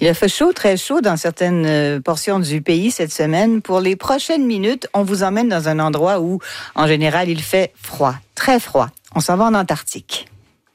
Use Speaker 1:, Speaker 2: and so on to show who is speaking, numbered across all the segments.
Speaker 1: Il a fait chaud, très chaud dans certaines portions du pays cette semaine. Pour les prochaines minutes, on vous emmène dans un endroit où, en général, il fait froid, très froid. On s'en va en Antarctique.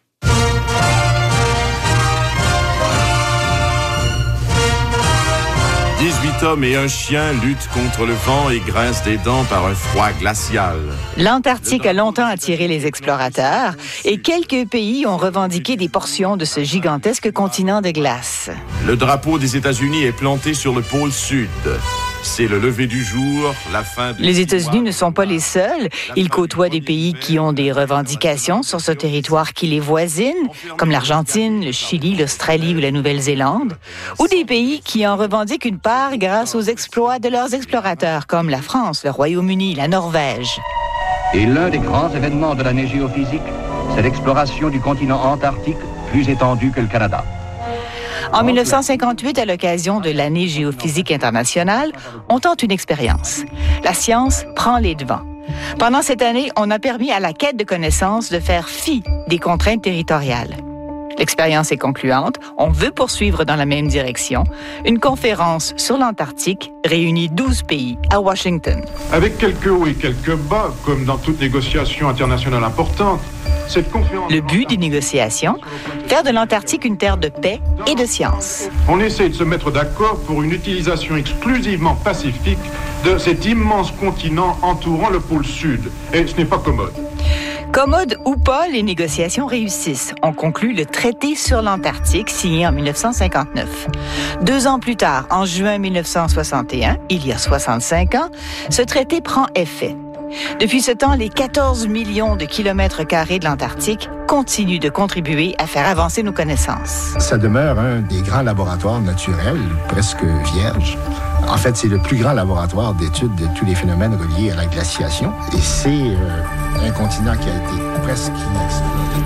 Speaker 1: «
Speaker 2: 18 hommes et un chien luttent contre le vent et grincent des dents par un froid glacial. »
Speaker 1: L'Antarctique a longtemps attiré les explorateurs et quelques pays ont revendiqué des portions de ce gigantesque continent de glace.
Speaker 2: Le drapeau des États-Unis est planté sur le pôle sud. C'est le lever du jour, la fin de...
Speaker 1: Les États-Unis ne sont pas les seuls. Ils côtoient des pays qui ont des revendications sur ce territoire qui les voisine, comme l'Argentine, le Chili, l'Australie ou la Nouvelle-Zélande, ou des pays qui en revendiquent une part grâce aux exploits de leurs explorateurs, comme la France, le Royaume-Uni, la Norvège.
Speaker 3: Et l'un des grands événements de l'année géophysique, c'est l'exploration du continent antarctique, plus étendu que le Canada.
Speaker 1: En 1958, à l'occasion de l'année géophysique internationale, on tente une expérience. La science prend les devants. Pendant cette année, on a permis à la quête de connaissances de faire fi des contraintes territoriales. L'expérience est concluante. On veut poursuivre dans la même direction. Une conférence sur l'Antarctique réunit 12 pays à Washington.
Speaker 4: Avec quelques hauts et quelques bas, comme dans toute négociation internationale importante, cette conférence...
Speaker 1: Le but des négociations, faire de l'Antarctique une terre de paix et de science.
Speaker 4: On essaie de se mettre d'accord pour une utilisation exclusivement pacifique de cet immense continent entourant le pôle sud. Et ce n'est pas commode.
Speaker 1: Commode ou pas, les négociations réussissent. On conclut le traité sur l'Antarctique, signé en 1959. 2 ans plus tard, en juin 1961, il y a 65 ans, ce traité prend effet. Depuis ce temps, les 14 millions de kilomètres carrés de l'Antarctique continuent de contribuer à faire avancer nos connaissances.
Speaker 5: Ça demeure un des grands laboratoires naturels, presque vierge. En fait, c'est le plus grand laboratoire d'études de tous les phénomènes reliés à la glaciation. Et c'est un continent qui a été presque inexploré.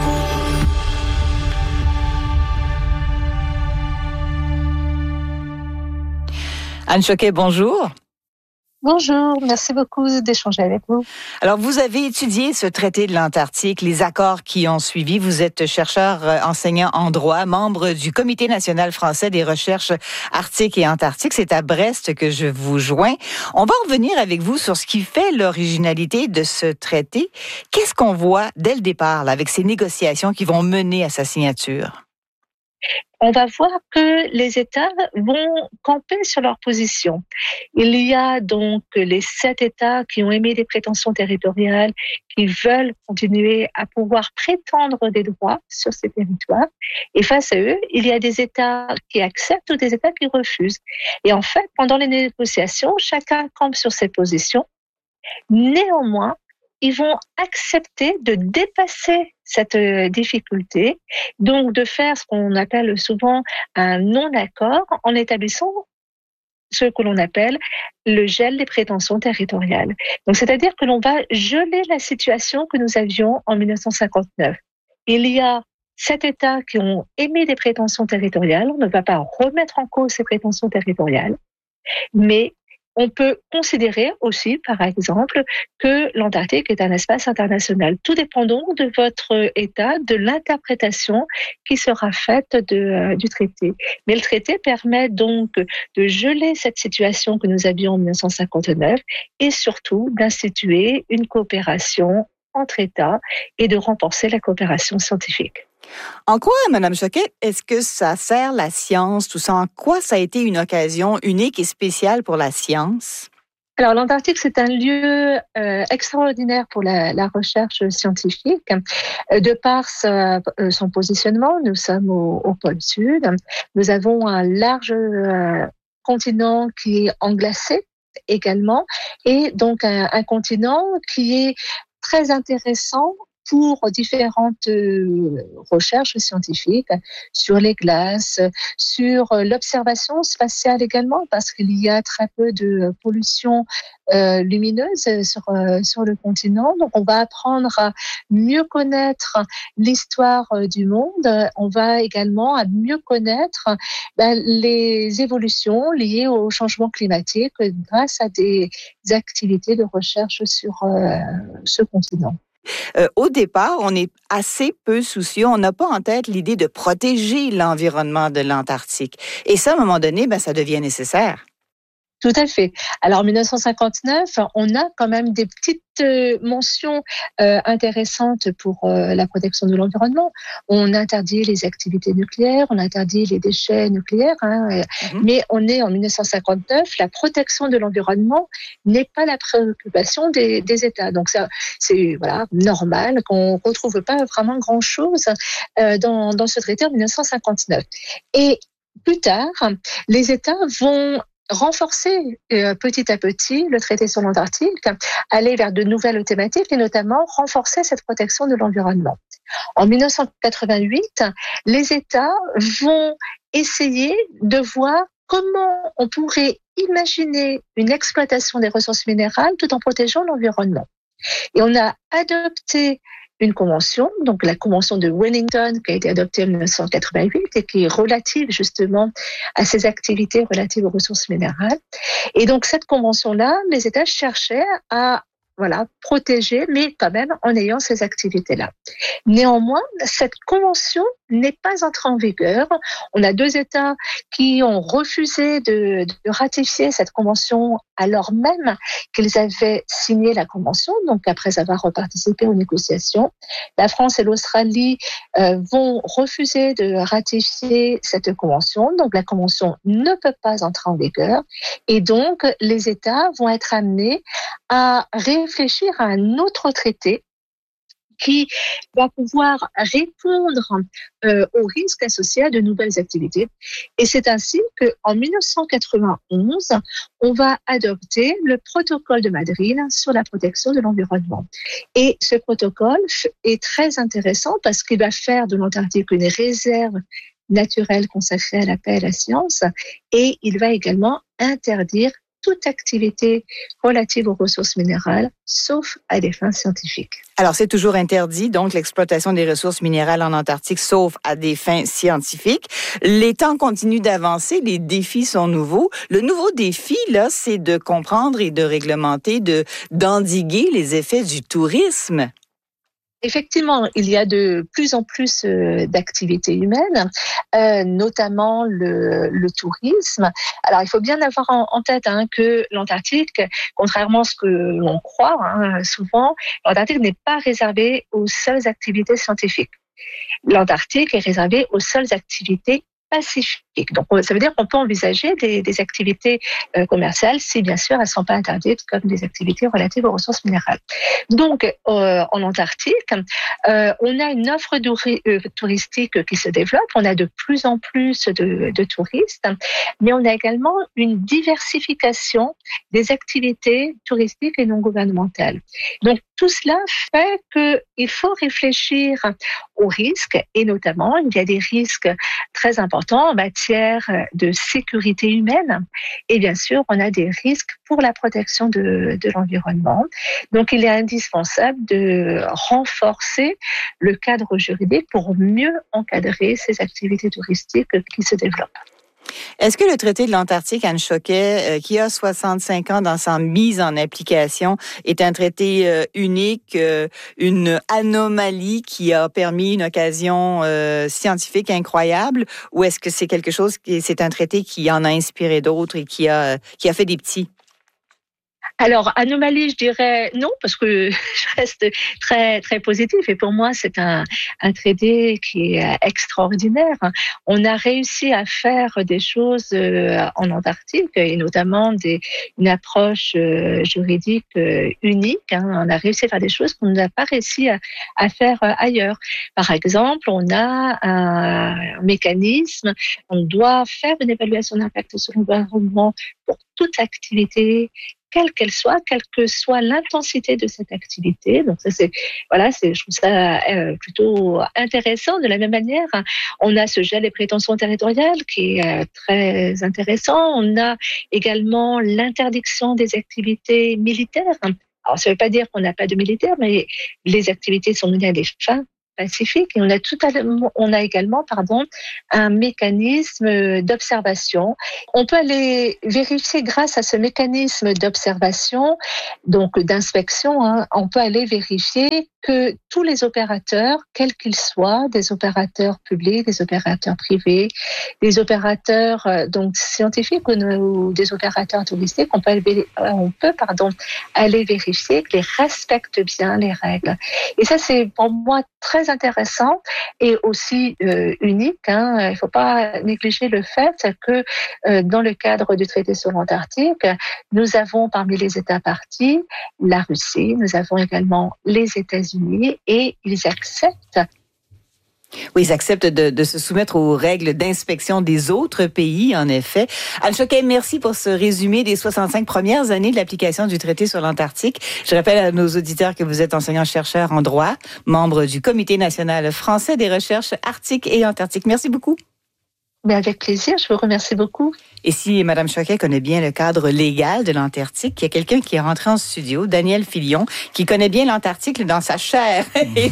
Speaker 1: Anne Choquet, bonjour.
Speaker 6: Bonjour, merci beaucoup d'échanger avec vous.
Speaker 1: Alors, vous avez étudié ce traité de l'Antarctique, les accords qui ont suivi. Vous êtes chercheur enseignant en droit, membre du Comité national français des recherches arctiques et antarctiques. C'est à Brest que je vous joins. On va revenir avec vous sur ce qui fait l'originalité de ce traité. Qu'est-ce qu'on voit dès le départ, là, avec ces négociations qui vont mener à sa signature?
Speaker 6: On va voir que les États vont camper sur leur position. Il y a donc les 7 États qui ont émis des prétentions territoriales, qui veulent continuer à pouvoir prétendre des droits sur ces territoires. Et face à eux, il y a des États qui acceptent ou des États qui refusent. Et en fait, pendant les négociations, chacun campe sur ses positions. Néanmoins, ils vont accepter de dépasser cette difficulté, donc de faire ce qu'on appelle souvent un non-accord en établissant ce que l'on appelle le gel des prétentions territoriales. Donc, c'est-à-dire que l'on va geler la situation que nous avions en 1959. Il y a 7 États qui ont émis des prétentions territoriales. On ne va pas remettre en cause ces prétentions territoriales, mais on peut considérer aussi, par exemple, que l'Antarctique est un espace international. Tout dépend donc de votre État, de l'interprétation qui sera faite du traité. Mais le traité permet donc de geler cette situation que nous avions en 1959 et surtout d'instituer une coopération entre États et de renforcer la coopération scientifique.
Speaker 1: En quoi, Madame Choquet, est-ce que ça sert la science, tout ça? En quoi ça a été une occasion unique et spéciale pour la science?
Speaker 6: Alors, l'Antarctique, c'est un lieu extraordinaire pour la recherche scientifique. De par son positionnement, nous sommes au pôle sud. Nous avons un large continent qui est englacé également, et donc un continent qui est très intéressant pour différentes recherches scientifiques sur les glaces, sur l'observation spatiale également, parce qu'il y a très peu de pollution lumineuse sur le continent. Donc, on va apprendre à mieux connaître l'histoire du monde. On va également à mieux connaître les évolutions liées au changement climatique grâce à des activités de recherche sur ce continent.
Speaker 1: Au départ, on est assez peu soucieux. On n'a pas en tête l'idée de protéger l'environnement de l'Antarctique. Et ça, à un moment donné, ça devient nécessaire.
Speaker 6: Tout à fait. Alors, en 1959, on a quand même des petites mentions intéressantes pour la protection de l'environnement. On interdit les activités nucléaires, on interdit les déchets nucléaires, mais on est en 1959, la protection de l'environnement n'est pas la préoccupation des États. Donc, c'est normal qu'on ne retrouve pas vraiment grand-chose dans ce traité en 1959. Et plus tard, les États vont renforcer petit à petit le traité sur l'Antarctique, aller vers de nouvelles thématiques et notamment renforcer cette protection de l'environnement. En 1988, les États vont essayer de voir comment on pourrait imaginer une exploitation des ressources minérales tout en protégeant l'environnement. Et on a adopté une convention, donc la convention de Wellington qui a été adoptée en 1988 et qui est relative justement à ces activités relatives aux ressources minérales. Et donc cette convention-là, les États cherchaient à protéger, mais quand même en ayant ces activités-là. Néanmoins, cette convention n'est pas entrée en vigueur. On a 2 États qui ont refusé de ratifier cette convention alors même qu'ils avaient signé la convention, donc après avoir participé aux négociations. La France et l'Australie vont refuser de ratifier cette convention, donc la convention ne peut pas entrer en vigueur, et donc les États vont être amenés à réfléchir à un autre traité qui va pouvoir répondre aux risques associés à de nouvelles activités. Et c'est ainsi qu'en 1991, on va adopter le protocole de Madrid sur la protection de l'environnement. Et ce protocole est très intéressant parce qu'il va faire de l'Antarctique une réserve naturelle consacrée à la paix et à la science, et il va également interdire toute activité relative aux ressources minérales, sauf à des fins scientifiques.
Speaker 1: Alors, c'est toujours interdit, donc, l'exploitation des ressources minérales en Antarctique, sauf à des fins scientifiques. Les temps continuent d'avancer, les défis sont nouveaux. Le nouveau défi, là, c'est de comprendre et de réglementer, d'endiguer les effets du tourisme.
Speaker 6: Effectivement, il y a de plus en plus d'activités humaines, notamment le tourisme. Alors, il faut bien avoir en tête que l'Antarctique, contrairement à ce que l'on croit souvent, l'Antarctique n'est pas réservée aux seules activités scientifiques. L'Antarctique est réservée aux seules activités pacifiques. Donc, ça veut dire qu'on peut envisager des activités commerciales si, bien sûr, elles ne sont pas interdites comme des activités relatives aux ressources minérales. Donc, en Antarctique, on a une offre touristique qui se développe. On a de plus en plus de touristes, mais on a également une diversification des activités touristiques et non gouvernementales. Donc, tout cela fait qu'il faut réfléchir aux risques, et notamment, il y a des risques très importants en matière de sécurité humaine, et bien sûr, on a des risques pour la protection de l'environnement. Donc, il est indispensable de renforcer le cadre juridique pour mieux encadrer ces activités touristiques qui se développent.
Speaker 1: Est-ce que le traité de l'Antarctique, Anne Choquet, qui a 65 ans dans sa mise en application, est un traité unique, une anomalie qui a permis une occasion scientifique incroyable, ou est-ce que c'est quelque chose c'est un traité qui en a inspiré d'autres et qui a fait des petits?
Speaker 6: Alors, anomalie, je dirais non, parce que je reste très, très positif. Et pour moi, c'est un traité qui est extraordinaire. On a réussi à faire des choses en Antarctique, et notamment une approche juridique unique. On a réussi à faire des choses qu'on n'a pas réussi à faire ailleurs. Par exemple, on a un mécanisme, on doit faire une évaluation d'impact sur l'environnement pour toute activité, quelle qu'elle soit, quelle que soit l'intensité de cette activité. Donc ça, je trouve ça plutôt intéressant. De la même manière, on a ce gel des prétentions territoriales qui est très intéressant. On a également l'interdiction des activités militaires. Alors, ça ne veut pas dire qu'on n'a pas de militaires, mais les activités sont menées à des fins Pacifique. Et on a également, un mécanisme d'observation. On peut aller vérifier grâce à ce mécanisme d'observation, donc d'inspection, on peut aller vérifier que tous les opérateurs, quels qu'ils soient, des opérateurs publics, des opérateurs privés, des opérateurs donc scientifiques ou des opérateurs touristiques, on peut aller vérifier qu'ils respectent bien les règles. Et ça, c'est pour moi très intéressant et aussi unique. Il ne faut pas négliger le fait que dans le cadre du traité sur l'Antarctique, nous avons parmi les États parties la Russie, nous avons également les États-Unis et ils acceptent.
Speaker 1: Oui, ils acceptent de se soumettre aux règles d'inspection des autres pays, en effet. Anne Choquet, merci pour ce résumé des 65 premières années de l'application du traité sur l'Antarctique. Je rappelle à nos auditeurs que vous êtes enseignant-chercheur en droit, membre du Comité national français des recherches arctiques et antarctiques. Merci beaucoup.
Speaker 6: Mais avec plaisir, je vous remercie beaucoup.
Speaker 1: Et si Mme Choquet connaît bien le cadre légal de l'Antarctique, il y a quelqu'un qui est rentré en studio, Daniel Filion, qui connaît bien l'Antarctique dans sa chair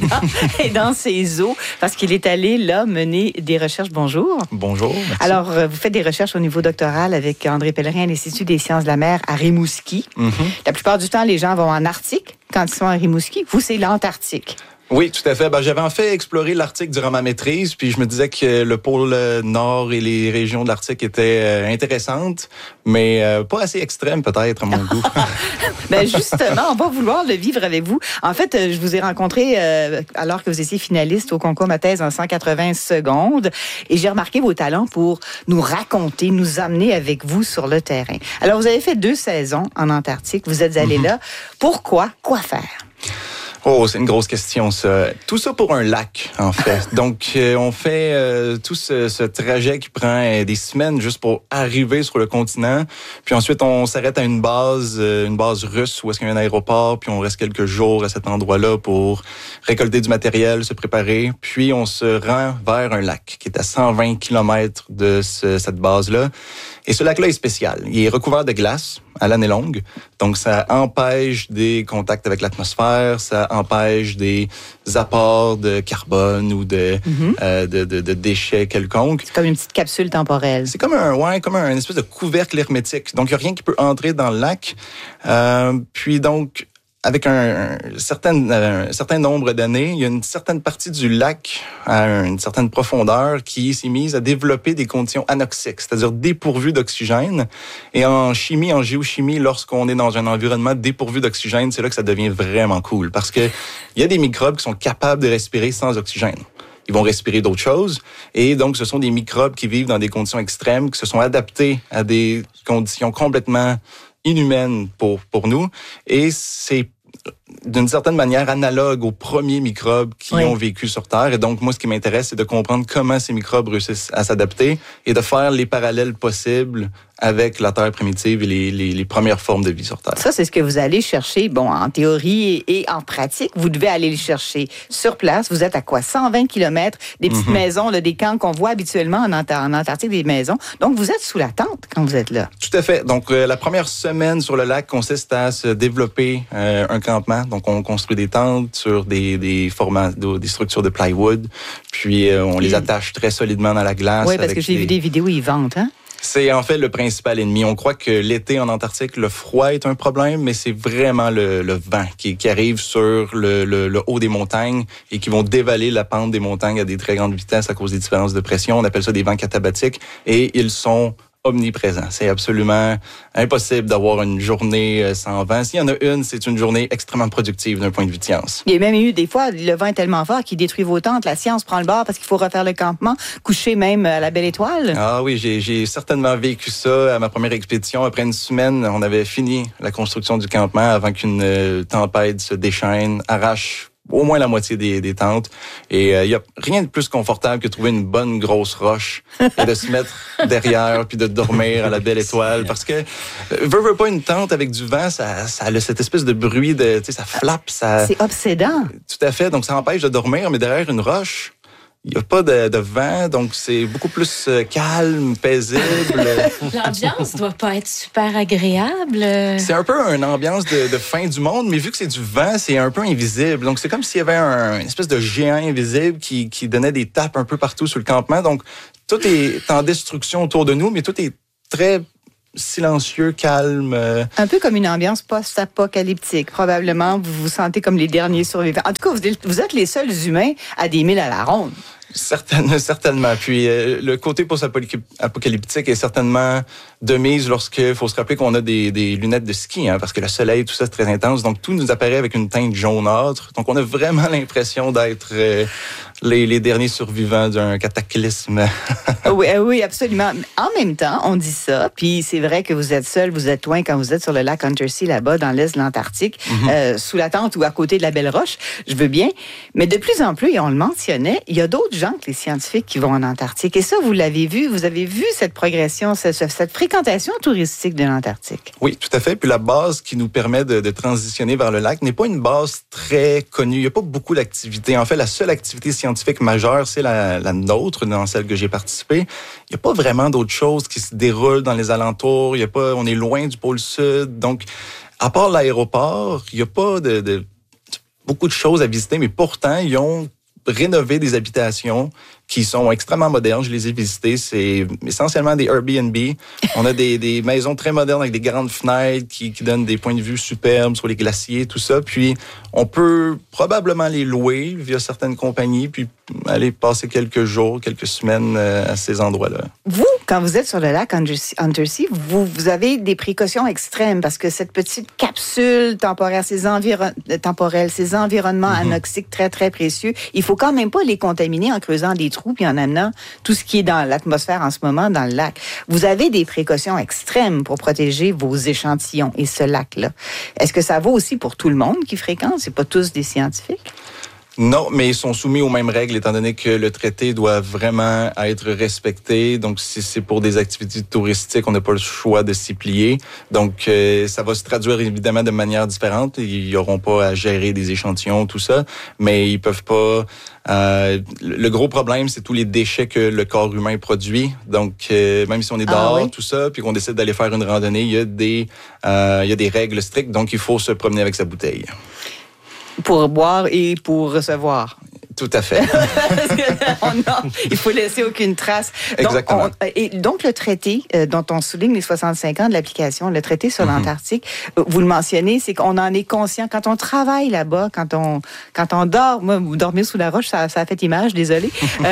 Speaker 1: et dans ses eaux, parce qu'il est allé là mener des recherches. Bonjour.
Speaker 7: Bonjour. Merci.
Speaker 1: Alors, vous faites des recherches au niveau doctoral avec André Pellerin à l'Institut des sciences de la mer à Rimouski. Mm-hmm. La plupart du temps, les gens vont en Arctique quand ils sont à Rimouski. Vous, c'est l'Antarctique.
Speaker 7: Oui, tout à fait. J'avais en fait exploré l'Arctique durant ma maîtrise, puis je me disais que le pôle Nord et les régions de l'Arctique étaient intéressantes, mais pas assez extrêmes peut-être à mon goût.
Speaker 1: Justement, on va vouloir le vivre avec vous. En fait, je vous ai rencontré alors que vous étiez finaliste au concours Ma thèse en 180 secondes, et j'ai remarqué vos talents pour nous raconter, nous amener avec vous sur le terrain. Alors, vous avez fait 2 saisons en Antarctique, vous êtes allé là. Pourquoi? Quoi faire?
Speaker 7: Oh, c'est une grosse question, ça. Tout ça pour un lac, en fait. Donc, on fait tout ce trajet qui prend des semaines juste pour arriver sur le continent. Puis ensuite, on s'arrête à une base russe où est-ce qu'il y a un aéroport. Puis on reste quelques jours à cet endroit-là pour récolter du matériel, se préparer. Puis on se rend vers un lac qui est à 120 km de cette base-là. Et ce lac-là est spécial. Il est recouvert de glace à l'année longue. Donc, ça empêche des contacts avec l'atmosphère, ça empêche des apports de carbone ou de déchets quelconques.
Speaker 1: C'est comme une petite capsule temporelle.
Speaker 7: C'est comme un espèce de couvercle hermétique. Donc, il n'y a rien qui peut entrer dans le lac. Puis donc, avec un certain nombre d'années, il y a une certaine partie du lac à une certaine profondeur qui s'est mise à développer des conditions anoxiques, c'est-à-dire dépourvues d'oxygène. Et en chimie, en géochimie, lorsqu'on est dans un environnement dépourvu d'oxygène, c'est là que ça devient vraiment cool, parce que il y a des microbes qui sont capables de respirer sans oxygène. Ils vont respirer d'autres choses. Et donc, ce sont des microbes qui vivent dans des conditions extrêmes, qui se sont adaptés à des conditions complètement inhumaines pour nous. Et c'est d'une certaine manière analogue aux premiers microbes qui ont vécu sur Terre. Et donc, moi, ce qui m'intéresse, c'est de comprendre comment ces microbes réussissent à s'adapter et de faire les parallèles possibles avec la Terre primitive et les premières formes de vie sur Terre.
Speaker 1: Ça, c'est ce que vous allez chercher, en théorie et en pratique. Vous devez aller le chercher sur place. Vous êtes à quoi? 120 km, des petites maisons, des camps qu'on voit habituellement en Antarctique, des maisons. Donc, vous êtes sous la tente quand vous êtes là.
Speaker 7: Tout à fait. Donc, la première semaine sur le lac consiste à se développer un campement. Donc, on construit des tentes sur des formats, des structures de plywood. Puis, on les attache très solidement dans la glace.
Speaker 1: Oui, parce que j'ai vu des vidéos où ils vendent, hein?
Speaker 7: C'est en fait le principal ennemi. On croit que l'été en Antarctique, le froid est un problème, mais c'est vraiment le vent qui arrive sur le haut des montagnes et qui vont dévaler la pente des montagnes à des très grandes vitesses à cause des différences de pression. On appelle ça des vents katabatiques et ils sont omniprésent. C'est absolument impossible d'avoir une journée sans vent. S'il y en a une, c'est une journée extrêmement productive d'un point de vue de science.
Speaker 1: Il y a même eu des fois, le vent est tellement fort qu'il détruit vos tentes. La science prend le bord parce qu'il faut refaire le campement, coucher même à la Belle Étoile.
Speaker 7: Ah oui, j'ai certainement vécu ça à ma première expédition. Après une semaine, on avait fini la construction du campement avant qu'une tempête se déchaîne, arrache au moins la moitié des tentes. Et il y a rien de plus confortable que de trouver une bonne grosse roche et de se mettre derrière puis de dormir à la Belle Étoile. Parce que, veux pas une tente avec du vent, ça a cette espèce de bruit ça flappe.
Speaker 1: C'est obsédant.
Speaker 7: Tout à fait. Donc, ça empêche de dormir, mais derrière une roche, Il n'y a pas de vent, donc c'est beaucoup plus calme, paisible.
Speaker 8: L'ambiance doit pas être super agréable.
Speaker 7: C'est un peu une ambiance de fin du monde, mais vu que c'est du vent, c'est un peu invisible. Donc, c'est comme s'il y avait une espèce de géant invisible qui donnait des tapes un peu partout sur le campement. Donc, tout est en destruction autour de nous, mais tout est très silencieux, calme.
Speaker 1: Un peu comme une ambiance post-apocalyptique. Probablement, vous vous sentez comme les derniers survivants. En tout cas, vous êtes les seuls humains à des milles à la ronde.
Speaker 7: Certainement. Puis le côté post-apocalyptique est certainement de mise lorsqu'il faut se rappeler qu'on a des lunettes de ski, parce que le soleil, tout ça, c'est très intense. Donc, tout nous apparaît avec une teinte jaunâtre. Donc, on a vraiment l'impression d'être les derniers survivants d'un cataclysme.
Speaker 1: Oui, absolument. En même temps, on dit ça, puis c'est vrai que vous êtes seul, vous êtes loin quand vous êtes sur le lac Untersee, là-bas, dans l'est de l'Antarctique, sous la tente ou à côté de la Belle Roche, je veux bien. Mais de plus en plus, et on le mentionnait, il y a d'autres gens que les scientifiques qui vont en Antarctique. Et ça, vous l'avez vu, vous avez vu cette progression, cette fréquentation touristique de l'Antarctique.
Speaker 7: Oui, tout à fait. Puis la base qui nous permet de transitionner vers le lac n'est pas une base très connue. Il n'y a pas beaucoup d'activités. En fait, la seule activité scientifique majeure, c'est la nôtre, dans celle que j'ai participé. Il n'y a pas vraiment d'autres choses qui se déroulent dans les alentours. On est loin du pôle sud. Donc, à part l'aéroport, il n'y a pas de beaucoup de choses à visiter, mais pourtant, ils ont rénover des habitations qui sont extrêmement modernes. Je les ai visitées. C'est essentiellement des Airbnb. On a des maisons très modernes avec des grandes fenêtres qui donnent des points de vue superbes sur les glaciers, tout ça. Puis, on peut probablement les louer via certaines compagnies, puis aller passer quelques jours, quelques semaines à ces endroits-là.
Speaker 1: Vous, quand vous êtes sur le lac Untersee, vous avez des précautions extrêmes parce que cette petite capsule temporaire, ces environnements anoxiques très, très précieux, il faut quand même pas les contaminer en creusant des trous puis en amenant tout ce qui est dans l'atmosphère en ce moment dans le lac. Vous avez des précautions extrêmes pour protéger vos échantillons et ce lac-là. Est-ce que ça vaut aussi pour tout le monde qui fréquente? C'est pas tous des scientifiques?
Speaker 7: Non, mais ils sont soumis aux mêmes règles, étant donné que le traité doit vraiment être respecté. Donc, si c'est pour des activités touristiques, on n'a pas le choix de s'y plier. Donc, ça va se traduire évidemment de manière différente. Ils n'auront pas à gérer des échantillons, tout ça, mais ils peuvent pas... le gros problème, c'est tous les déchets que le corps humain produit. Donc, même si on est dehors, tout ça, puis qu'on décide d'aller faire une randonnée, il y a des règles strictes. Donc, il faut se promener avec sa bouteille.
Speaker 1: Pour boire et pour recevoir.
Speaker 7: Tout à fait.
Speaker 1: Il faut laisser aucune trace.
Speaker 7: Exactement.
Speaker 1: Donc, le traité dont on souligne les 65 ans de l'application, le traité sur l'Antarctique, vous le mentionnez, c'est qu'on en est conscient. Quand on travaille là-bas, quand on dort, moi, dormir sous la roche, ça a fait image, désolé.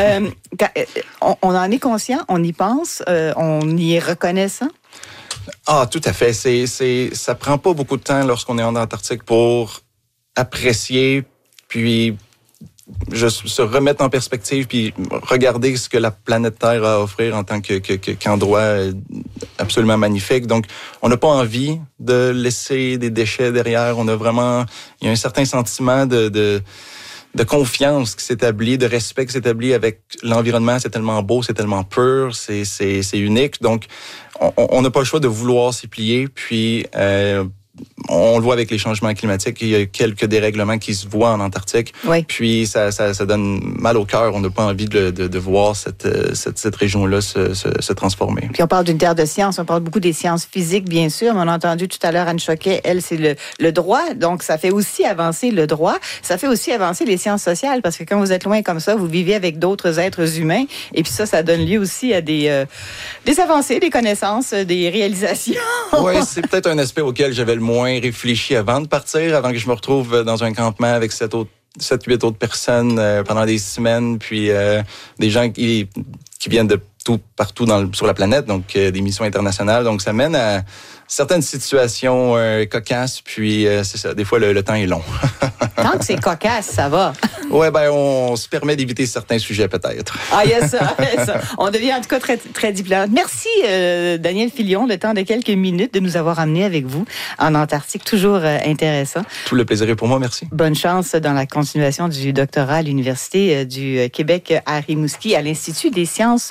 Speaker 1: On en est conscient, on y pense, on y est reconnaissant.
Speaker 7: Ah, tout à fait. Ça prend pas beaucoup de temps lorsqu'on est en Antarctique pour apprécier, puis se remettre en perspective, puis regarder ce que la planète Terre a à offrir en tant qu'endroit absolument magnifique. Donc, on n'a pas envie de laisser des déchets derrière. Il y a un certain sentiment de confiance qui s'établit, de respect qui s'établit avec l'environnement. C'est tellement beau, c'est tellement pur, c'est unique. Donc, on n'a pas le choix de vouloir s'y plier, puis... on le voit avec les changements climatiques, il y a quelques dérèglements qui se voient en Antarctique.
Speaker 1: Oui.
Speaker 7: Puis ça donne mal au cœur. On n'a pas envie de voir cette région-là se transformer.
Speaker 1: Puis on parle d'une terre de sciences, on parle beaucoup des sciences physiques, bien sûr, mais on a entendu tout à l'heure Anne Choquet, elle, c'est le droit. Donc, ça fait aussi avancer le droit. Ça fait aussi avancer les sciences sociales, parce que quand vous êtes loin comme ça, vous vivez avec d'autres êtres humains. Et puis ça donne lieu aussi à des avancées, des connaissances, des réalisations.
Speaker 7: Oui, c'est peut-être un aspect auquel j'avais le moins réfléchi avant de partir, avant que je me retrouve dans un campement avec 7-8 autres personnes pendant des semaines, puis des gens qui viennent de partout sur la planète, donc des missions internationales. Donc, ça mène à certaines situations cocasses, puis c'est ça, des fois, le temps est long.
Speaker 1: Tant que c'est cocasse, ça va.
Speaker 7: Oui, on se permet d'éviter certains sujets, peut-être.
Speaker 1: Ah, il y a ça. On devient en tout cas très, très diplomate. Merci, Daniel Filion, le temps de quelques minutes de nous avoir amenés avec vous en Antarctique. Toujours intéressant.
Speaker 7: Tout le plaisir est pour moi, merci.
Speaker 1: Bonne chance dans la continuation du doctorat à l'Université du Québec à Rimouski, à l'Institut des sciences de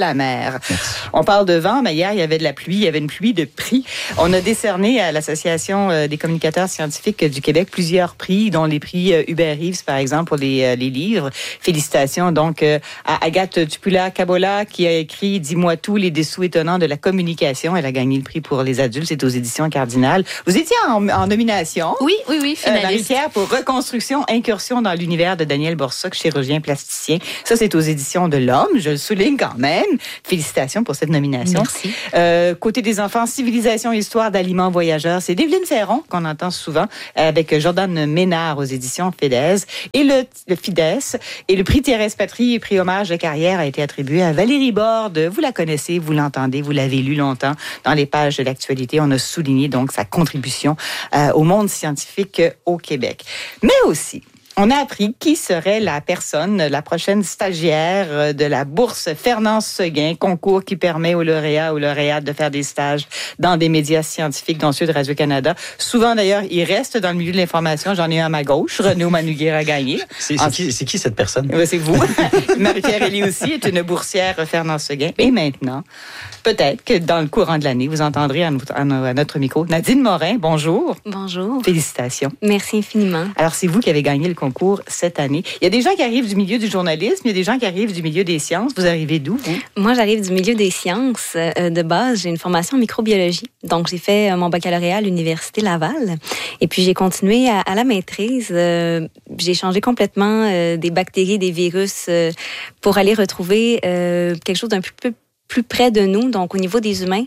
Speaker 1: la mer.
Speaker 7: Merci.
Speaker 1: On parle de vent, mais hier, il y avait de la pluie. Il y avait une pluie de prix. On a décerné à l'Association des communicateurs scientifiques du Québec plusieurs prix, dont les prix Hubert Reeves, par exemple, pour les livres. Félicitations donc à Agathe Tupula-Kabola qui a écrit « Dis-moi tout, les dessous étonnants de la communication ». Elle a gagné le prix pour les adultes. C'est aux éditions Cardinal. Vous étiez en nomination.
Speaker 8: Oui, finaliste.
Speaker 1: Marie-Pierre, pour Reconstruction, incursion dans l'univers de Daniel Borsac, chirurgien plasticien. Ça, c'est aux éditions de l'Homme. Je le souligne quand même. Félicitations pour cette nomination.
Speaker 8: Merci.
Speaker 1: Côté des enfants, civilisation, histoire d'aliments voyageurs. C'est d'Evelyne Ferron qu'on entend souvent avec Jordan Ménard aux éditions FIDES. Et le FIDES. Et le prix Thérèse Patry et prix hommage de carrière a été attribué à Valérie Borde. Vous la connaissez, vous l'entendez, vous l'avez lu longtemps dans les pages de l'actualité. On a souligné donc sa contribution au monde scientifique au Québec. Mais aussi, on a appris qui serait la personne, la prochaine stagiaire de la bourse Fernand-Seguin, concours qui permet aux lauréats ou lauréates de faire des stages dans des médias scientifiques, dont ceux de Radio-Canada. Souvent, d'ailleurs, ils restent dans le milieu de l'information. J'en ai un à ma gauche. Renaud Manouguer a gagné.
Speaker 9: C'est qui cette personne?
Speaker 1: C'est vous. Marie-Pierre Elie aussi est une boursière Fernand-Seguin. Et maintenant, peut-être que dans le courant de l'année, vous entendrez à notre micro Nadine Morin. Bonjour.
Speaker 10: Bonjour.
Speaker 1: Félicitations.
Speaker 10: Merci infiniment.
Speaker 1: Alors, c'est vous qui avez gagné le concours cette année. Il y a des gens qui arrivent du milieu du journalisme, il y a des gens qui arrivent du milieu des sciences. Vous arrivez d'où, vous?
Speaker 10: Moi, j'arrive du milieu des sciences. De base, j'ai une formation en microbiologie. Donc, j'ai fait mon baccalauréat à l'Université Laval. Et puis, j'ai continué à la maîtrise. J'ai changé complètement des bactéries, des virus pour aller retrouver quelque chose d'un peu plus près de nous, donc au niveau des humains.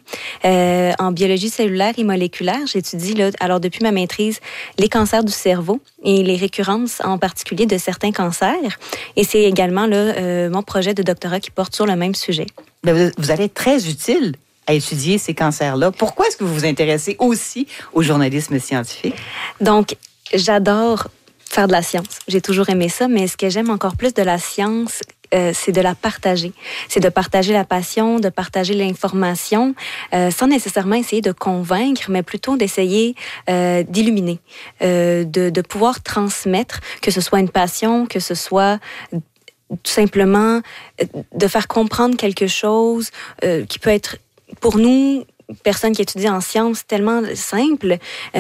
Speaker 10: En biologie cellulaire et moléculaire, j'étudie, alors depuis ma maîtrise, les cancers du cerveau et les récurrences en particulier de certains cancers. Et c'est également mon projet de doctorat qui porte sur le même sujet.
Speaker 1: Vous allez être très utile à étudier ces cancers-là. Pourquoi est-ce que vous vous intéressez aussi au journalisme scientifique?
Speaker 10: Donc, j'adore faire de la science. J'ai toujours aimé ça, mais ce que j'aime encore plus de la science, c'est de la partager. C'est de partager la passion, de partager l'information, sans nécessairement essayer de convaincre, mais plutôt d'essayer d'illuminer, de pouvoir transmettre, que ce soit une passion, que ce soit tout simplement de faire comprendre quelque chose qui peut être, pour nous, personnes qui étudient en sciences, tellement simple,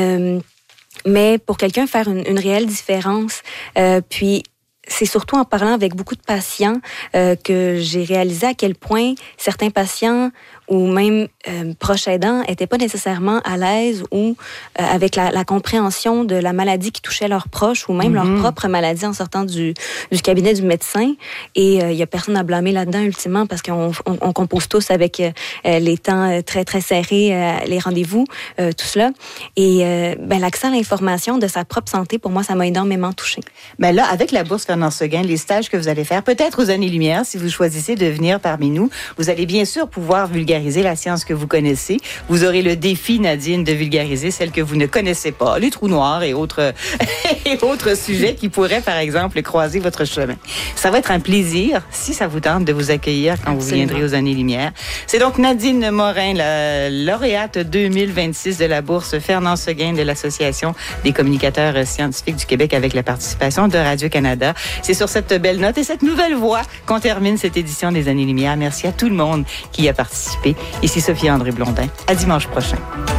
Speaker 10: mais pour quelqu'un, faire une réelle différence. Puis, c'est surtout en parlant avec beaucoup de patients que j'ai réalisé à quel point certains patients ou même proches aidants n'étaient pas nécessairement à l'aise ou avec la compréhension de la maladie qui touchait leurs proches ou même leur propre maladie en sortant du cabinet du médecin. Et il n'y a personne à blâmer là-dedans ultimement parce qu'on compose tous avec les temps très, très serrés, les rendez-vous, tout cela. Et l'accès à l'information de sa propre santé, pour moi, ça m'a énormément touchée.
Speaker 1: Mais là, avec la bourse Fernand-Seguin, les stages que vous allez faire, peut-être aux Années-Lumière, si vous choisissez de venir parmi nous, vous allez bien sûr pouvoir vulgariser la science que vous connaissez. Vous aurez le défi, Nadine, de vulgariser celle que vous ne connaissez pas, les trous noirs et autres sujets qui pourraient, par exemple, croiser votre chemin. Ça va être un plaisir, si ça vous tente, de vous accueillir quand vous viendrez aux Années-Lumière. C'est donc Nadine Morin, la lauréate 2026 de la bourse Fernand-Seguin de l'Association des communicateurs scientifiques du Québec avec la participation de Radio-Canada. C'est sur cette belle note et cette nouvelle voix qu'on termine cette édition des Années-Lumière. Merci à tout le monde qui y a participé. Ici Sophie-André Blondin. À dimanche prochain.